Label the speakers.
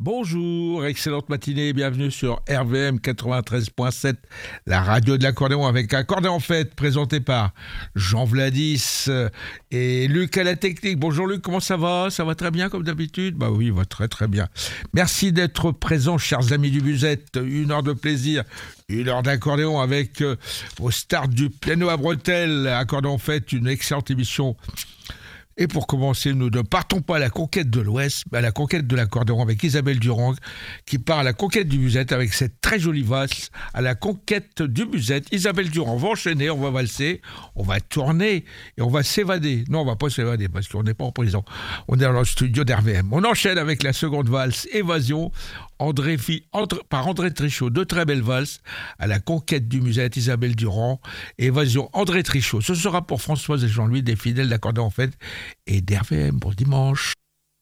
Speaker 1: Bonjour, excellente matinée, bienvenue sur RVM 93.7, la radio de l'accordéon avec Accordéon en fête, présenté par Jean Vladis et Luc à la technique. Bonjour Luc, comment ça va? Ça va très bien comme d'habitude? Bah oui, va très très bien. Merci d'être présents, chers amis du Musette. Une heure de plaisir, une heure d'accordéon avec au start du piano à bretelles. Accordéon en fête, une excellente émission. Et pour commencer, nous ne partons pas à la conquête de l'Ouest, mais à la conquête de l'accordéon avec Isabelle Durand, qui part à la conquête du musette avec cette très jolie valse à la conquête du musette. Isabelle Durand va enchaîner, on va valser, on va tourner et on va s'évader. Non, on va pas s'évader parce qu'on n'est pas en prison. On est dans le studio d'RVM. On enchaîne avec la seconde valse, Évasion, par André Trichot. Deux très belles valses à la conquête du musette, Isabelle Durand, Évasion, André Trichot. Ce sera pour Françoise et Jean-Louis, des fidèles d'accordéon en fête et d'RVM pour dimanche.